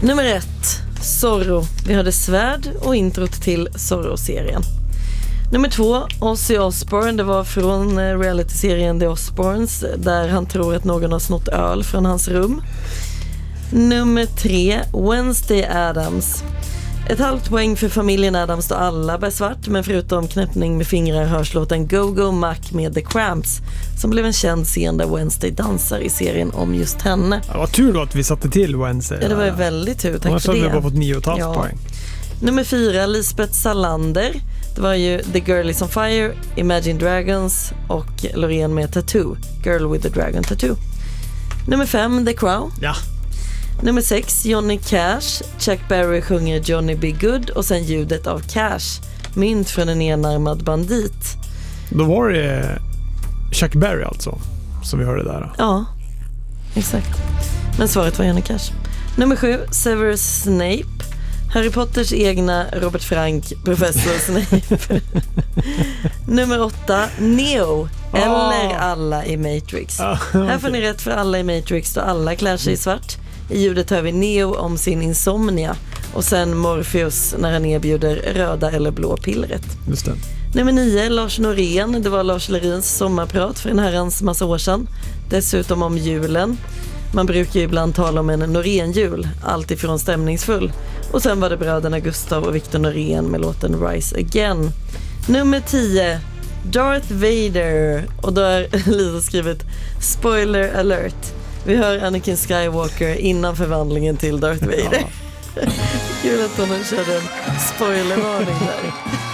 Nummer 1, Zorro. Vi hörde svärd och introt till Zorro-serien. Nummer 2, Ozzy Osbourne. Det var från reality-serien The Osbournes, där han tror att någon har snott öl från hans rum. Nummer 3, Wednesday Addams. 1,5 poäng för familjen Addams då alla bär svart, men förutom knäppning med fingrar hörs låten Go Go Mac med The Cramps, som blev en känd scen där Wednesday dansar i serien om just henne. Ja, vad tur då att vi satte till Wednesday. Ja, det var ju väldigt tur, tack för det. Vi bara fått 9,5 poäng. Nummer 4, Lisbeth Salander. Det var ju The Girl Is On Fire, Imagine Dragons och Loreen med Tattoo, Girl with the Dragon Tattoo. Nummer 5, The Crow. Ja. Nummer 6, Johnny Cash. Chuck Berry sjunger Johnny Be Good och sen ljudet av Cash, mynt från en enarmad bandit. Då var det Chuck Berry alltså, som vi hörde där. Ja, exakt. Men svaret var Johnny Cash. Nummer 7, Severus Snape. Harry Potters egna Robert Frank, professor Snape. Nummer 8, Neo. Eller alla i Matrix. Här får ni rätt för alla i Matrix då alla klär sig i svart. I ljudet hör vi Neo om sin insomnia. Och sen Morpheus när han erbjuder röda eller blå pillret. Just det. Nummer 9, Lars Norén. Det var Lars Lerins sommarprat för en herrans massa år sedan. Dessutom om julen. Man brukar ju ibland tala om en Norén-jul, alltifrån stämningsfull. Och sen var det bröderna Gustav och Victor Norén med låten Rise Again. Nummer 10, Darth Vader. Och då har Lisa skrivit spoiler alert. Vi hör Anakin Skywalker innan förvandlingen till Darth Vader. Ja. Kul att hon körde en spoilervarning där.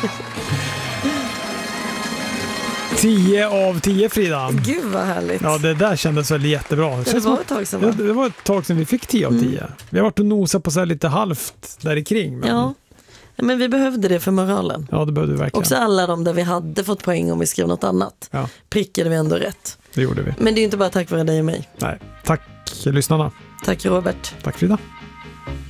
10 av 10, Frida. Gud vad härligt. Ja, det där kändes väl jättebra. Det var ett tag sedan, va? Det var ett tag sedan vi fick 10 av 10. Vi har varit och nosat på så här lite halvt där i kring. Men... Ja, men vi behövde det för moralen. Ja, det behövde vi verkligen. Också alla de där vi hade fått poäng om vi skrev något annat. Ja. Prickade vi ändå rätt. Det gjorde vi. Men det är ju inte bara tack vare dig och mig. Nej, tack lyssnarna. Tack Robert. Tack Frida.